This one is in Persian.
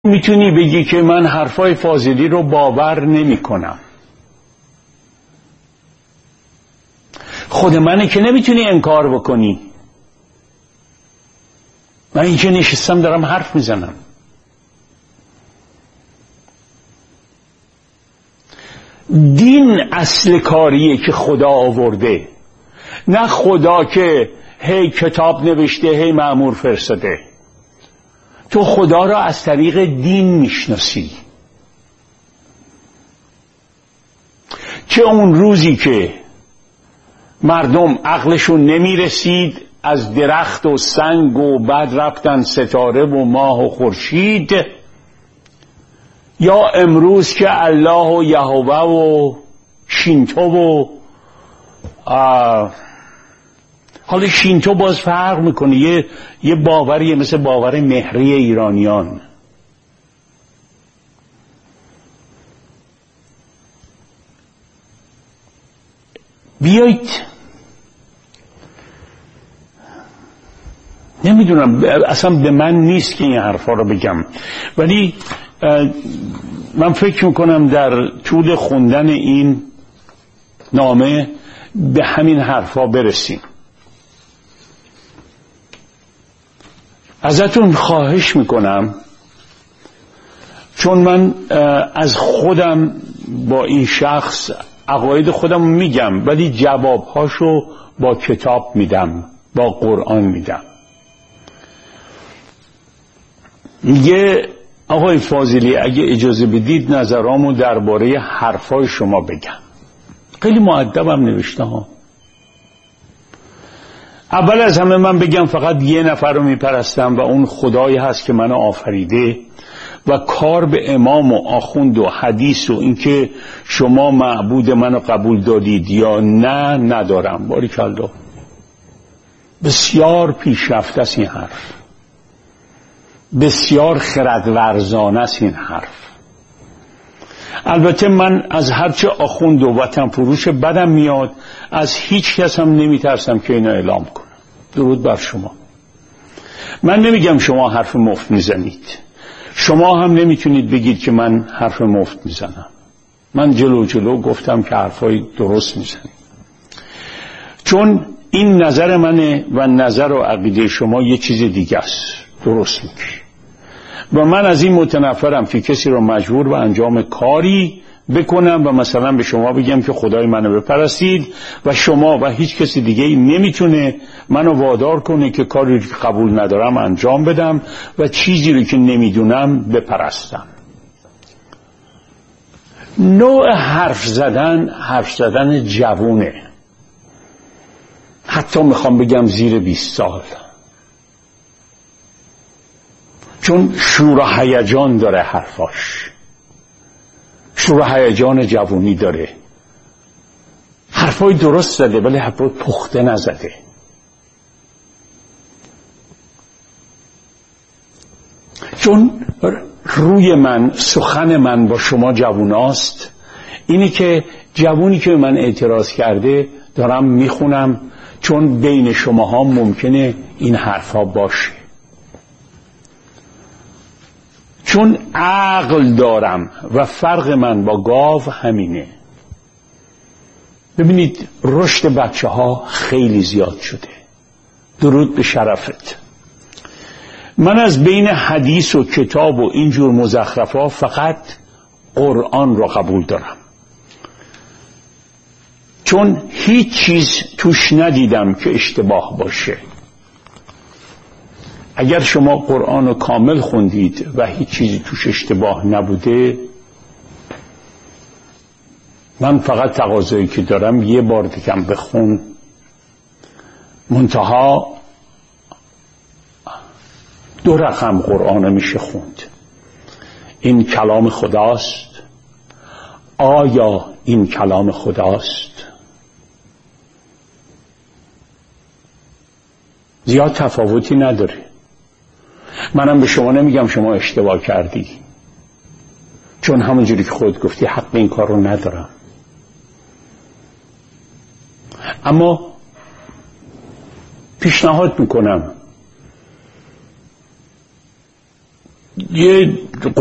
میتونی بگی که من حرفای فاضلی رو باور نمی کنم. خود منه که نمیتونی انکار بکنی. من اینجا نشستم دارم حرف میزنم. دین اصل کاریه که خدا آورده، نه خدا که هی کتاب نوشته هی مأمور فرستاده. تو خدا را از طریق دین میشناسی. چه اون روزی که مردم عقلشون نمیرسید از درخت و سنگ و بعد رفتن ستاره و ماه و خورشید، یا امروز که الله و یهوه و شینتو و حالا شینتو باز فرق میکنه، یه باوریه مثل باور مهری ایرانیان. بیایید، نمیدونم اصلا به من نیست که این حرفا رو بگم، ولی من فکر میکنم در طول خوندن این نامه به همین حرفا برسیم. ازتون خواهش میکنم، چون من از خودم با این شخص عقاید خودم میگم، ولی جوابهاشو با کتاب میدم، با قرآن میدم. میگه آقای فاضلی اگه اجازه بدید نظرامو درباره حرفای شما بگم. خیلی مؤدبم نوشته ها. اول از همه من بگم فقط یه نفر رو میپرستم و اون خدایی هست که منو آفریده، و کار به امام و آخوند و حدیث و اینکه شما معبود منو قبول دادید یا نه ندارم. باریکالله، بسیار پیشرفته است این حرف، بسیار خردورزانه است این حرف. البته من از هرچه آخوند و وطن فروش بدم میاد، از هیچ کس هم نمیترسم که اینو اعلام کنم. درود بر شما. من نمیگم شما حرف مفت میزنید، شما هم نمیتونید بگید که من حرف مفت میزنم. من جلو گفتم که حرفای درست میزنید، چون این نظر منه و نظر و عقیده شما یه چیز دیگه است. درست میگی. و من از این متنفرم که کسی رو مجبور به انجام کاری بکنم و مثلا به شما بگم که خدای منو بپرستید و شما و هیچ کسی دیگه نمیتونه منو وادار کنه که کاری که قبول ندارم انجام بدم و چیزی رو که نمیدونم بپرستم. نوع حرف زدن جوونه، حتی میخوام بگم زیر 20 سال، چون شور و هیجان داره حرفاش، شور و هیجان جوونی داره. حرفای درست زده ولی حرفای پخته نزده. چون روی من، سخن من با شما جووناست، اینی که جوونی که من اعتراض کرده دارم میخونم، چون بین شماها ممکنه این حرفا باشه. چون عقل دارم و فرق من با گاو همینه. ببینید رشد بچه ها خیلی زیاد شده. درود به شرفت. من از بین حدیث و کتاب و اینجور مزخرفا فقط قرآن را قبول دارم، چون هیچ چیز توش ندیدم که اشتباه باشه. اگر شما قرآن رو کامل خوندید و هیچ چیزی توش اشتباه نبوده، من فقط تقاضایی که دارم یه بار دیگه بخون، منتها 2 رقم قرآن میشه خوند. این کلام خداست؟ آیا این کلام خداست؟ زیاد تفاوتی نداره. منم به شما نمیگم شما اشتباه کردی، چون همونجوری که خود گفتی حق این کار رو ندارم. اما پیشنهاد میکنم یه